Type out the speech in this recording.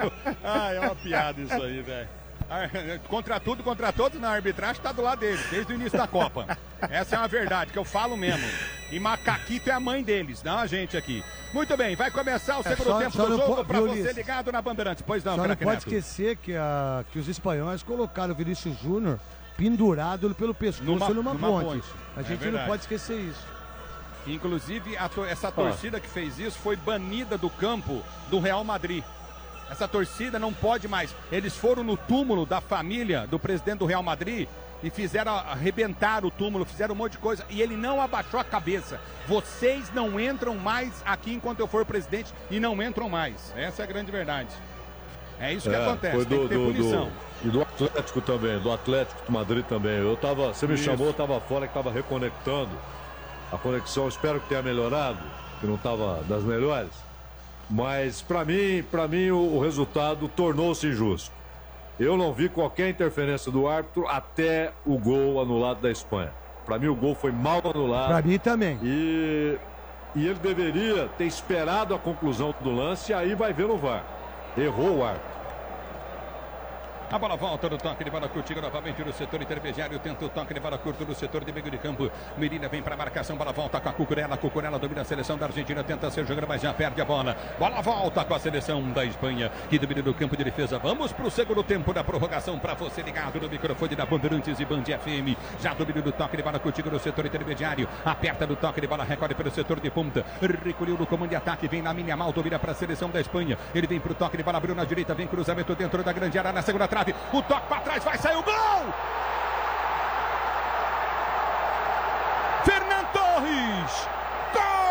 Ah, é uma piada isso aí, velho. Contra tudo, contra todos, na arbitragem tá do lado dele, desde o início da Copa. Essa é uma verdade, que eu falo mesmo. E Macaquito é a mãe deles, não a gente aqui. Muito bem, vai começar o segundo tempo do jogo para você ligado na Bandeirantes. Pois não, só não pode esquecer que os espanhóis colocaram o Vinícius Júnior pendurado pelo pescoço numa ponte. A gente não pode esquecer isso. Inclusive, essa torcida que fez isso foi banida do campo do Real Madrid. Essa torcida não pode mais. Eles foram no túmulo da família do presidente do Real Madrid e fizeram arrebentar o túmulo, fizeram um monte de coisa e ele não abaixou a cabeça. Vocês não entram mais aqui enquanto eu for presidente e não entram mais. Essa é a grande verdade. É isso que acontece, tem que ter punição. E do Atlético também, do Atlético de Madrid também. Você me chamou, eu estava fora, que estava reconectando. A conexão, espero que tenha melhorado, que não estava das melhores. Mas, para mim, o resultado tornou-se injusto. Eu não vi qualquer interferência do árbitro até o gol anulado da Espanha. Para mim, o gol foi mal anulado. Para mim também. E ele deveria ter esperado a conclusão do lance e aí vai ver no VAR. Errou o árbitro. A bola volta no toque de bola curtinho novamente no setor intermediário. Tenta o toque de bola curto no setor de meio de campo. Medina vem para a marcação. Bola volta com a Cucurella. Cucurella domina a seleção da Argentina. Tenta ser jogando, mas já perde a bola. Bola volta com a seleção da Espanha, que domina no campo de defesa. Vamos para o segundo tempo da prorrogação. Para você ligado no microfone da Bandeirantes e Band FM. Já domina no toque de bola curtinho no setor intermediário. Aperta no toque de bola. Recolhe pelo setor de ponta. Recolheu no comando de ataque. Vem na minha mal. Domina para a seleção da Espanha. Ele vem para o toque de bola. Abriu na direita. Vem cruzamento dentro da grande área. Na segunda trave. O toque para trás, vai sair o gol!